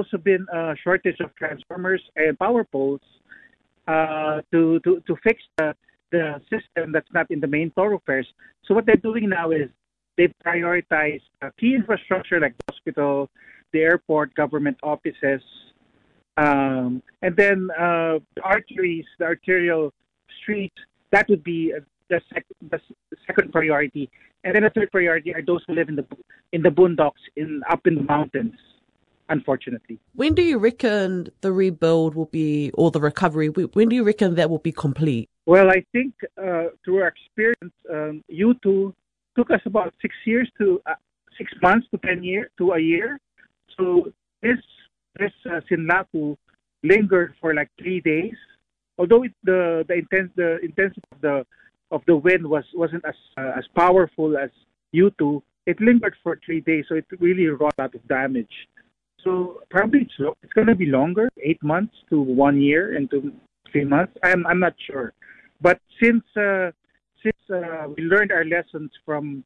also been a shortage of transformers and power poles to fix the system that's not in the main thoroughfares. So what they're doing now is they've prioritized key infrastructure like the hospital, the airport, government offices, and then the arteries, the arterial streets. That would be the second priority, and then the third priority are those who live in the boondocks, up in the mountains. Unfortunately, when do you reckon the rebuild will be, or the recovery? When do you reckon that will be complete? Well, I think through our experience, U2 took us about 6 months to 10 years to a year. So this Sinlaku lingered for like 3 days. Although the intensity of the wind wasn't as powerful as U2, it lingered for 3 days. So it really wrought a lot of damage. So probably it's going to be longer, 8 months to 1 year and to 3 months. I'm not sure, but since we learned our lessons from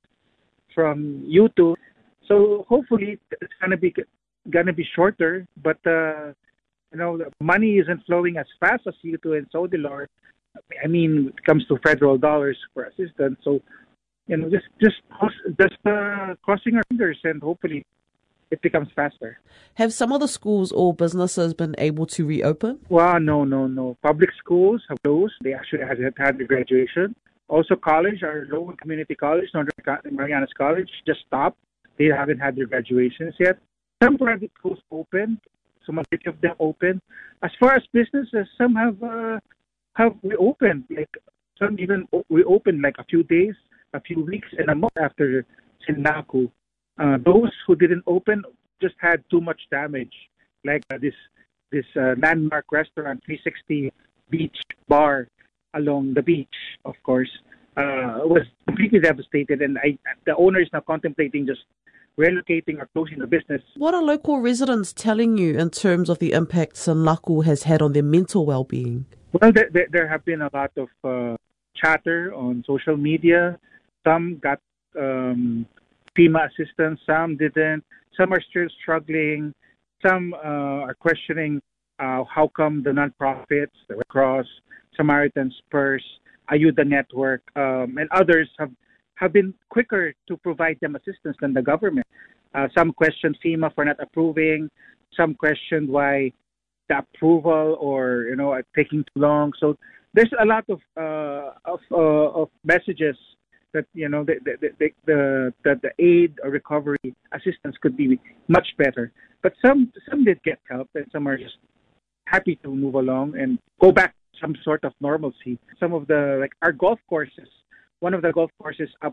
U2, so hopefully it's gonna be shorter. But the money isn't flowing as fast as U2 and Sodilor. I mean, it comes to federal dollars for assistance. So just crossing our fingers and hopefully it becomes faster. Have some of the schools or businesses been able to reopen? Well, no. Public schools have closed. They actually had the graduation. Also, college, our local community college, Northern Marianas College, just stopped. They haven't had their graduations yet. Some private schools opened. So majority of them opened. As far as businesses, some have reopened. Like some even reopened like a few days, a few weeks, and a month after Sinlaku. Those who didn't open just had too much damage, like this landmark restaurant, 360 Beach Bar along the beach, of course, was completely devastated, and the owner is now contemplating just relocating or closing the business. What are local residents telling you in terms of the impact Sinlaku has had on their mental well-being? Well, there have been a lot of chatter on social media. Some got FEMA assistance, some didn't. Some are still struggling. Some are questioning how come the nonprofits, the Red Cross, Samaritan's Purse, Ayuda Network, and others have been quicker to provide them assistance than the government. Some questioned FEMA for not approving. Some questioned why the approval or taking too long. So there's a lot of messages that that the aid or recovery assistance could be much better. But some did get help, and some are just happy to move along and go back to some sort of normalcy. Some of our golf courses, one of the golf courses up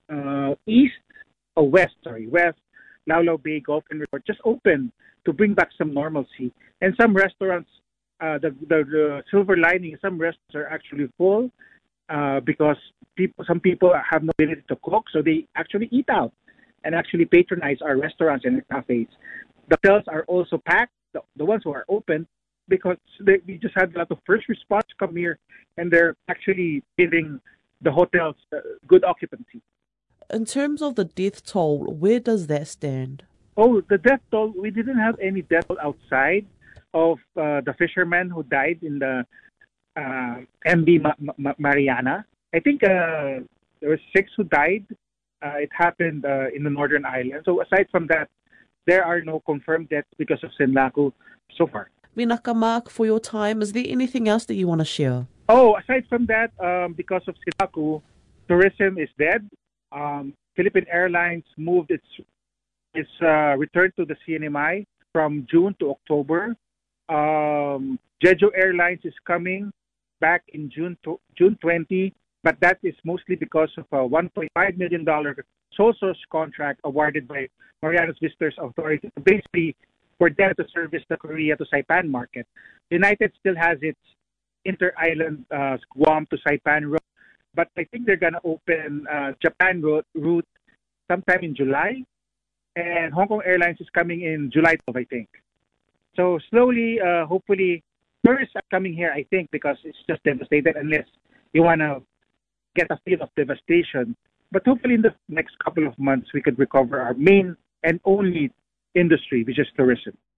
west, Laulau Bay Golf and Resort just opened to bring back some normalcy. And some restaurants, the silver lining, some restaurants are actually full because some people have no ability to cook, so they actually eat out and actually patronize our restaurants and cafes. The hotels are also packed, the ones who are open, because we just had a lot of first response come here, and they're actually giving the hotels good occupancy. In terms of the death toll, where does that stand? Oh, the death toll, we didn't have any death toll outside of the fishermen who died in the MB Mariana. I think there were 6 who died. It happened in the Northern Island. So aside from that, there are no confirmed deaths because of Sinlaku so far. Vinaka, Mark, for your time, is there anything else that you want to share? Oh, aside from that, because of Sinlaku, tourism is dead. Philippine Airlines moved its return to the CNMI from June to October. Jeju Airlines is coming back in June 20, but that is mostly because of a $1.5 million sole source contract awarded by Marianas Visitors Authority, basically for them to service the Korea to Saipan market. United still has its inter-island Guam to Saipan route, but I think they're going to open Japan route sometime in July, and Hong Kong Airlines is coming in July 12, I think. So slowly, hopefully, tourists are coming here, I think, because it's just devastated, unless you want to get a feel of devastation. But hopefully in the next couple of months, we could recover our main and only industry, which is tourism.